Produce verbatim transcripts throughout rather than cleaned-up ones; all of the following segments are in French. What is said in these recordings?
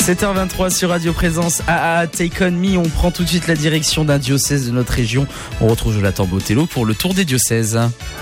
sept heures vingt-trois sur Radio Présence. A A Take On Me. On prend tout de suite la direction d'un diocèse de notre région. On retrouve Jonathan Botello pour le tour des diocèses.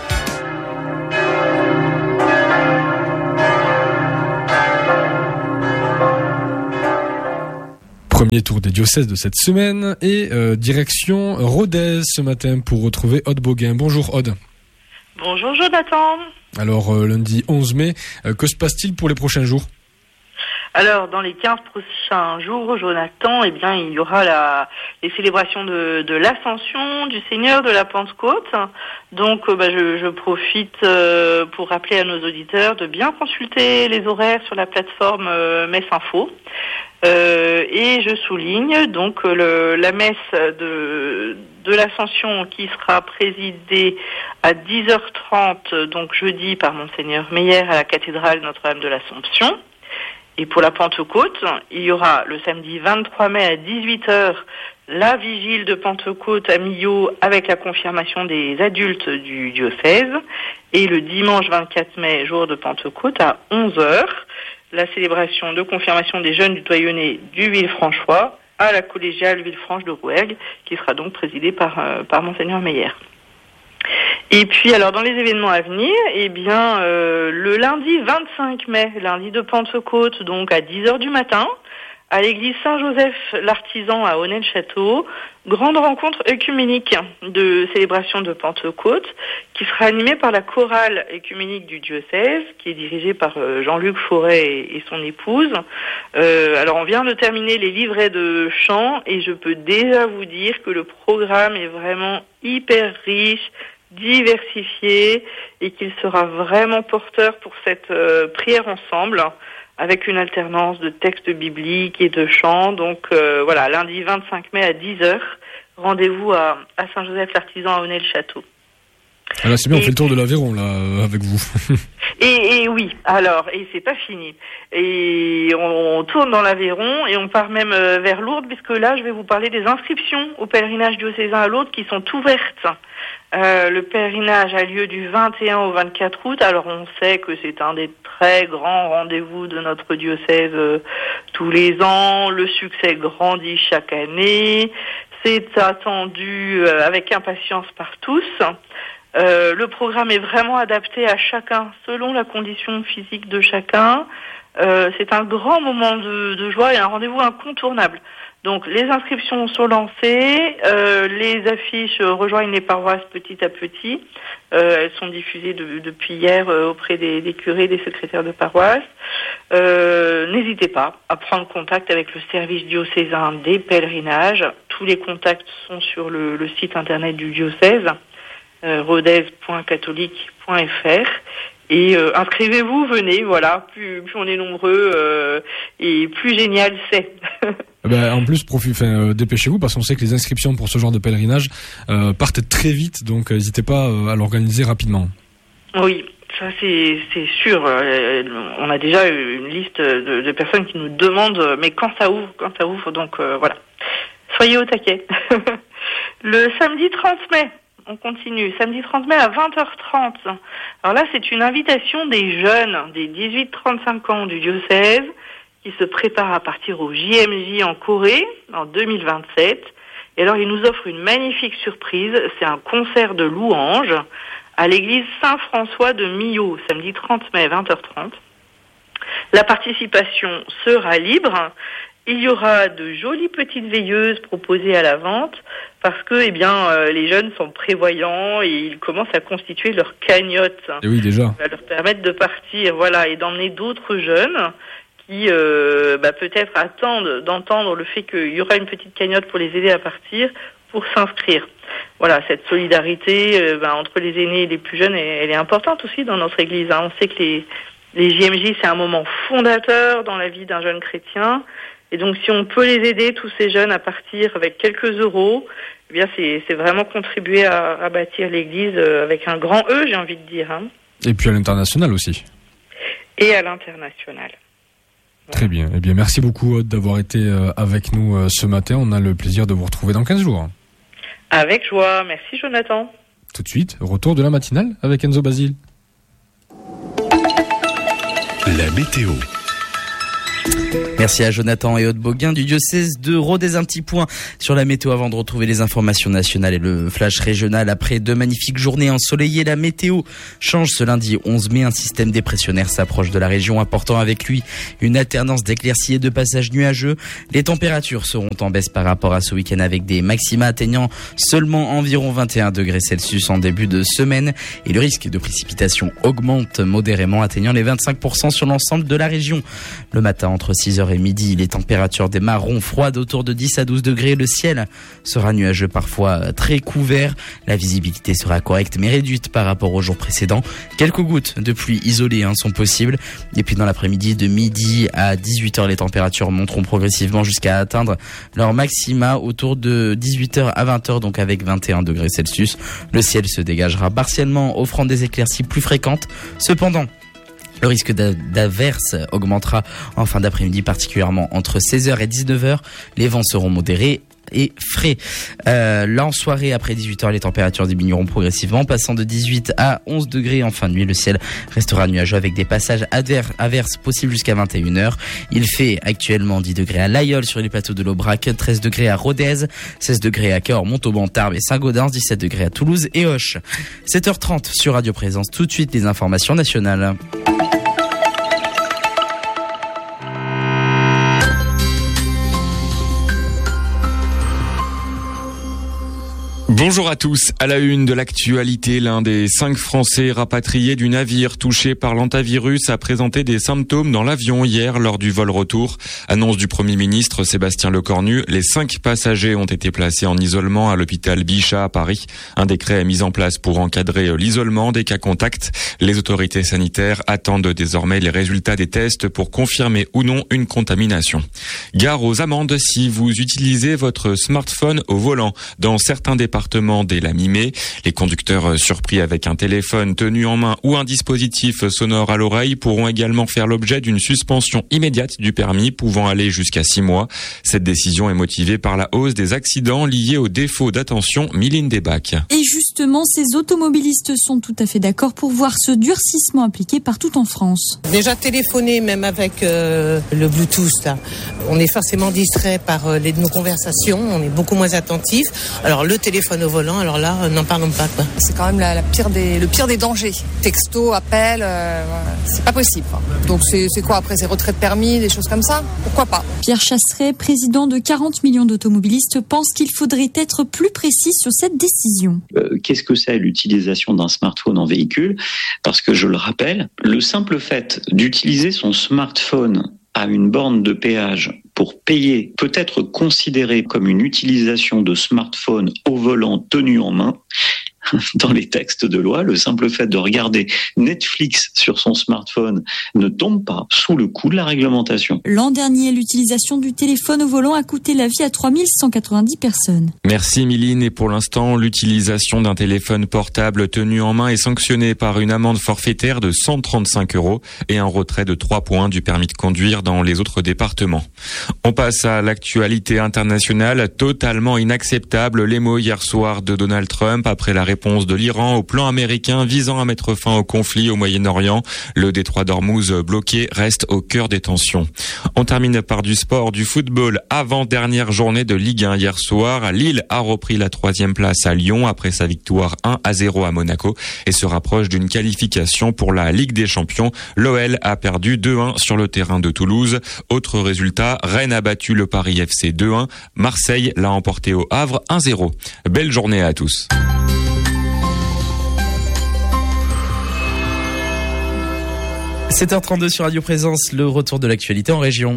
Premier tour des diocèses de cette semaine et euh, direction Rodez ce matin pour retrouver Aude Boguin. Bonjour Aude. Bonjour Jonathan. Alors euh, lundi onze mai, euh, que se passe-t-il pour les prochains jours ? Alors dans les quinze prochains jours, Jonathan, eh bien il y aura la, les célébrations de, de l'Ascension du Seigneur de la Pentecôte. Donc euh, bah, je, je profite euh, pour rappeler à nos auditeurs de bien consulter les horaires sur la plateforme euh, Messe Info. Euh, et je souligne donc le, la messe de, de l'Ascension qui sera présidée à dix heures trente, donc jeudi, par Monseigneur Meyer à la cathédrale Notre-Dame de l'Assomption. Et pour la Pentecôte, il y aura le samedi vingt-trois mai à dix-huit heures la vigile de Pentecôte à Millau avec la confirmation des adultes du diocèse. Et le dimanche vingt-quatre mai, jour de Pentecôte, à onze heures, la célébration de confirmation des jeunes du doyenné du Villefranchois à la collégiale Villefranche de Rouergue, qui sera donc présidée par, euh, par Monseigneur Meyer. Et puis, alors, dans les événements à venir, eh bien, euh, le lundi vingt-cinq mai, lundi de Pentecôte, donc à dix heures du matin, à l'église Saint-Joseph l'Artisan à Aunay-le-Château, grande rencontre œcuménique de célébration de Pentecôte qui sera animée par la chorale œcuménique du diocèse qui est dirigée par Jean-Luc Forêt et, et son épouse. Euh, alors on vient de terminer les livrets de chant et je peux déjà vous dire que le programme est vraiment hyper riche, diversifié et qu'il sera vraiment porteur pour cette euh, prière ensemble, avec une alternance de textes bibliques et de chants. Donc euh, voilà, lundi vingt-cinq mai à dix heures, rendez-vous à, à Saint-Joseph-l'Artisan à Aunay-le-Château. Ah là, c'est bien, et on fait le tour de l'Aveyron, là, euh, avec vous. et, et oui, alors, et c'est pas fini. Et on, on tourne dans l'Aveyron et on part même euh, vers Lourdes, puisque là, je vais vous parler des inscriptions au pèlerinage diocésain à Lourdes qui sont ouvertes. Euh, le pèlerinage a lieu du vingt et un au vingt-quatre août. Alors on sait que c'est un des très grands rendez-vous de notre diocèse euh, tous les ans. Le succès grandit chaque année. C'est attendu euh, avec impatience par tous. Euh, le programme est vraiment adapté à chacun selon la condition physique de chacun. Euh, c'est un grand moment de, de joie et un rendez-vous incontournable. Donc les inscriptions sont lancées, euh, les affiches rejoignent les paroisses petit à petit. Euh, elles sont diffusées de, depuis hier euh, auprès des, des curés, des secrétaires de paroisse. Euh, n'hésitez pas à prendre contact avec le service diocésain des pèlerinages. Tous les contacts sont sur le, le site internet du diocèse, euh, rodez point catholique point f r. Et euh, inscrivez-vous, venez, voilà, plus, plus on est nombreux euh, et plus génial c'est. Ben, en plus, profi, enfin, euh, dépêchez-vous parce qu'on sait que les inscriptions pour ce genre de pèlerinage euh, partent très vite, donc n'hésitez pas euh, à l'organiser rapidement. Oui, ça c'est, c'est sûr. Euh, on a déjà une liste de, de personnes qui nous demandent mais quand ça ouvre, quand ça ouvre, donc euh, voilà. Soyez au taquet. Le samedi trente mai. On continue. Samedi trente mai à vingt heures trente. Alors là, c'est une invitation des jeunes, des dix-huit trente-cinq ans du diocèse, qui se préparent à partir au J M J en Corée en deux mille vingt-sept. Et alors, ils nous offrent une magnifique surprise. C'est un concert de louanges à l'église Saint-François de Millau, samedi trente mai à vingt heures trente. La participation sera libre. Il y aura de jolies petites veilleuses proposées à la vente parce que, eh bien, euh, les jeunes sont prévoyants et ils commencent à constituer leur cagnotte. Et oui, déjà. Ça va leur permettre de partir, voilà, et d'emmener d'autres jeunes qui, euh, bah, peut-être attendent d'entendre le fait qu'il y aura une petite cagnotte pour les aider à partir pour s'inscrire. Voilà, cette solidarité euh, bah, entre les aînés et les plus jeunes, elle, elle est importante aussi dans notre église, hein. On sait que les, les J M J, c'est un moment fondateur dans la vie d'un jeune chrétien. Et donc, si on peut les aider, tous ces jeunes, à partir avec quelques euros, eh bien, c'est, c'est vraiment contribuer à, à bâtir l'Église avec un grand E, j'ai envie de dire. Hein. Et puis à l'international aussi. Et à l'international. Voilà. Très bien. Eh bien, merci beaucoup, Aude, d'avoir été avec nous ce matin. On a le plaisir de vous retrouver dans quinze jours. Avec joie. Merci, Jonathan. Tout de suite, retour de la matinale avec Enzo Basile. La météo. Merci à Jonathan et Aude Boguin du diocèse de Rodez. Un petit point sur la météo avant de retrouver les informations nationales et le flash régional. Après deux magnifiques journées ensoleillées, la météo change ce lundi onze mai. Un système dépressionnaire s'approche de la région, apportant avec lui une alternance d'éclaircies et de passages nuageux. Les températures seront en baisse par rapport à ce week-end, avec des maxima atteignant seulement environ vingt et un degrés Celsius en début de semaine. Et le risque de précipitation augmente modérément, atteignant les vingt-cinq pour cent sur l'ensemble de la région. Le matin, entre six heures et midi, les températures démarreront froides autour de dix à douze degrés. Le ciel sera nuageux, parfois très couvert. La visibilité sera correcte mais réduite par rapport aux jours précédents. Quelques gouttes de pluie isolées hein, sont possibles. Et puis dans l'après-midi, de midi à dix-huit heures, les températures monteront progressivement jusqu'à atteindre leur maxima autour de dix-huit heures à vingt heures, donc avec vingt et un degrés Celsius. Le ciel se dégagera partiellement, offrant des éclaircies plus fréquentes. Cependant, le risque d'averse augmentera en fin d'après-midi, particulièrement entre seize heures et dix-neuf heures. Les vents seront modérés et frais. Euh, là, en soirée, après dix-huit heures, les températures diminueront progressivement, passant de dix-huit à onze degrés. En fin de nuit, le ciel restera nuageux avec des passages adverses, averses possibles jusqu'à vingt et une heures. Il fait actuellement dix degrés à l'Aïol sur les plateaux de l'Aubrac, treize degrés à Rodez, seize degrés à Cahors, Montauban, Tarbes et Saint-Gaudens, dix-sept degrés à Toulouse et Auch. sept heures trente sur Radio Présence. Tout de suite, les informations nationales. Bonjour à tous. À la une de l'actualité, l'un des cinq Français rapatriés du navire touché par l'hantavirus a présenté des symptômes dans l'avion hier lors du vol retour. Annonce du Premier ministre Sébastien Lecornu, les cinq passagers ont été placés en isolement à l'hôpital Bichat à Paris. Un décret est mis en place pour encadrer l'isolement des cas contacts. Les autorités sanitaires attendent désormais les résultats des tests pour confirmer ou non une contamination. Gare aux amendes si vous utilisez votre smartphone au volant. Dans certains départements, dès la mi-mai, les conducteurs surpris avec un téléphone tenu en main ou un dispositif sonore à l'oreille pourront également faire l'objet d'une suspension immédiate du permis pouvant aller jusqu'à six mois. Cette décision est motivée par la hausse des accidents liés au défaut d'attention. Miline Desbacs. Et justement, ces automobilistes sont tout à fait d'accord pour voir ce durcissement appliqué partout en France. Déjà téléphoner, même avec euh, le Bluetooth, là, on est forcément distrait par euh, les, nos conversations, on est beaucoup moins attentif. Alors le téléphone au volant, alors là, euh, n'en parlons pas, quoi. C'est quand même la, la pire des, le pire des dangers. Texto, appel, euh, c'est pas possible. Quoi. Donc c'est, c'est quoi après, c'est retrait de permis, des choses comme ça? Pourquoi pas? Pierre Chasseret, président de quarante millions d'automobilistes, pense qu'il faudrait être plus précis sur cette décision. Euh, qu'est-ce que c'est l'utilisation d'un smartphone en véhicule? Parce que je le rappelle, le simple fait d'utiliser son smartphone à une borne de péage pour payer peut être considéré comme une utilisation de smartphone au volant tenu en main. Dans les textes de loi, le simple fait de regarder Netflix sur son smartphone ne tombe pas sous le coup de la réglementation. L'an dernier, l'utilisation du téléphone au volant a coûté la vie à trois mille cent quatre-vingt-dix personnes. Merci Miline. Et pour l'instant, l'utilisation d'un téléphone portable tenu en main est sanctionnée par une amende forfaitaire de cent trente-cinq euros et un retrait de trois points du permis de conduire dans les autres départements. On passe à l'actualité internationale. Totalement inacceptable, les mots hier soir de Donald Trump après la réponse de l'Iran au plan américain visant à mettre fin au conflit au Moyen-Orient. Le détroit d'Ormuz bloqué reste au cœur des tensions. On termine par du sport, du football. Avant-dernière journée de Ligue un hier soir, Lille a repris la troisième place à Lyon après sa victoire un à zéro à Monaco et se rapproche d'une qualification pour la Ligue des Champions. L'O L a perdu deux un sur le terrain de Toulouse. Autre résultat, Rennes a battu le Paris F C deux un. Marseille l'a emporté au Havre un zéro. Belle journée à tous. sept heures trente-deux sur Radio Présence, le retour de l'actualité en région.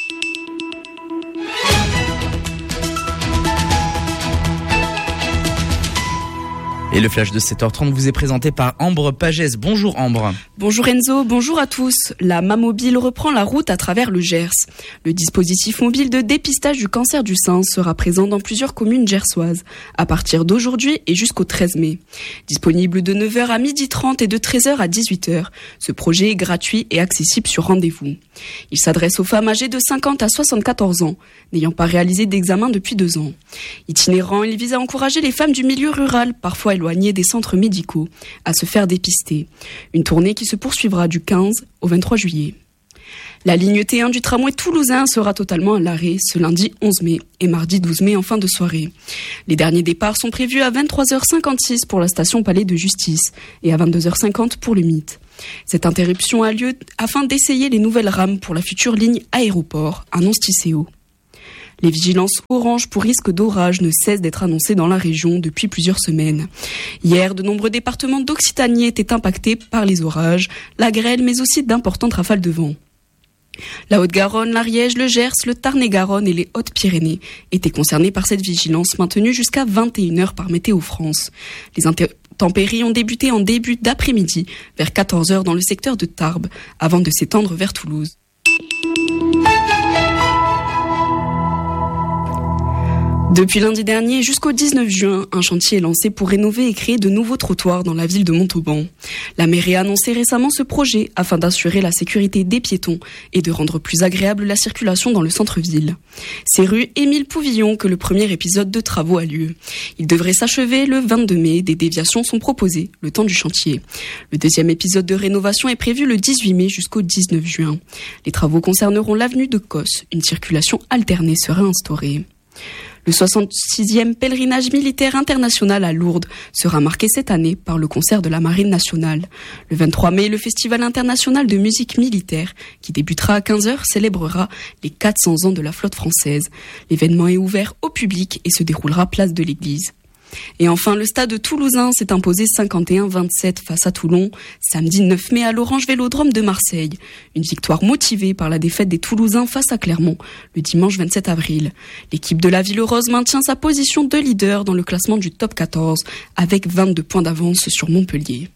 Et le flash de sept heures trente vous est présenté par Ambre Pagès. Bonjour Ambre. Bonjour Enzo, bonjour à tous. La Mamobile reprend la route à travers le Gers. Le dispositif mobile de dépistage du cancer du sein sera présent dans plusieurs communes gersoises à partir d'aujourd'hui et jusqu'au treize mai. Disponible de neuf heures à midi trente et de treize heures à dix-huit heures. Ce projet est gratuit et accessible sur rendez-vous. Il s'adresse aux femmes âgées de cinquante à soixante-quatorze ans, n'ayant pas réalisé d'examen depuis deux ans. Itinérant, il vise à encourager les femmes du milieu rural, parfois éloignées des centres médicaux, à se faire dépister. Une tournée qui se poursuivra du quinze au vingt-trois juillet. La ligne T un du tramway toulousain sera totalement à l'arrêt ce lundi onze mai et mardi douze mai en fin de soirée. Les derniers départs sont prévus à vingt-trois heures cinquante-six pour la station Palais de Justice et à vingt-deux heures cinquante pour le Mythe. Cette interruption a lieu afin d'essayer les nouvelles rames pour la future ligne aéroport, annonce Tisséo. Les vigilances orange pour risque d'orage ne cessent d'être annoncées dans la région depuis plusieurs semaines. Hier, de nombreux départements d'Occitanie étaient impactés par les orages, la grêle, mais aussi d'importantes rafales de vent. La Haute-Garonne, l'Ariège, le Gers, le Tarn-et-Garonne et les Hautes-Pyrénées étaient concernés par cette vigilance maintenue jusqu'à vingt et une heures par Météo France. Les intempéries ont débuté en début d'après-midi, vers quatorze heures dans le secteur de Tarbes, avant de s'étendre vers Toulouse. Depuis lundi dernier jusqu'au dix-neuf juin, un chantier est lancé pour rénover et créer de nouveaux trottoirs dans la ville de Montauban. La mairie a annoncé récemment ce projet afin d'assurer la sécurité des piétons et de rendre plus agréable la circulation dans le centre-ville. C'est rue Émile Pouvillon que le premier épisode de travaux a lieu. Il devrait s'achever le vingt-deux mai, des déviations sont proposées le temps du chantier. Le deuxième épisode de rénovation est prévu le dix-huit mai jusqu'au dix-neuf juin. Les travaux concerneront l'avenue de Cos. Une circulation alternée sera instaurée. Le soixante-sixième pèlerinage militaire international à Lourdes sera marqué cette année par le concert de la Marine nationale. Le vingt-trois mai, le Festival international de musique militaire, qui débutera à quinze heures, célébrera les quatre cents ans de la flotte française. L'événement est ouvert au public et se déroulera place de l'église. Et enfin, le stade toulousain s'est imposé cinquante et un à vingt-sept face à Toulon, samedi neuf mai à l'Orange Vélodrome de Marseille. Une victoire motivée par la défaite des Toulousains face à Clermont, le dimanche vingt-sept avril. L'équipe de la Ville Rose maintient sa position de leader dans le classement du top quatorze, avec vingt-deux points d'avance sur Montpellier.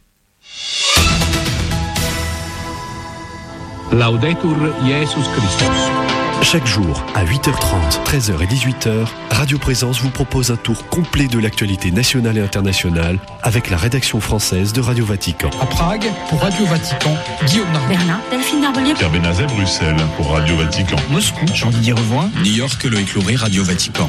Laudetur Jesus Christus. Chaque jour, à huit heures trente, treize heures et dix-huit heures, Radio Présence vous propose un tour complet de l'actualité nationale et internationale avec la rédaction française de Radio Vatican. À Prague, pour Radio Vatican, Guillaume Narbonne. Berlin, Delphine Narbonnier. Pierre Benazet, Bruxelles, pour Radio Vatican. Moscou, Jean-Didier Revoin. New York, Loïc Lauré, Radio Vatican.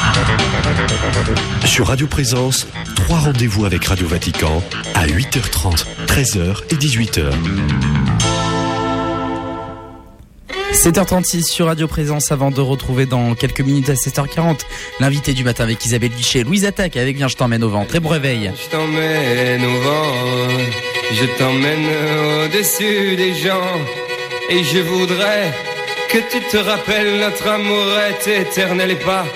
Sur Radio Présence, trois rendez-vous avec Radio Vatican à huit heures trente, treize heures et dix-huit heures. sept heures trente-six sur Radio Présence avant de retrouver dans quelques minutes à sept heures quarante l'invité du matin avec Isabelle Guichet. Louise Attaque avec Viens, je t'emmène au vent. Très bon réveil. Je t'emmène au vent, je t'emmène au-dessus des gens et je voudrais que tu te rappelles notre amour est éternel et pas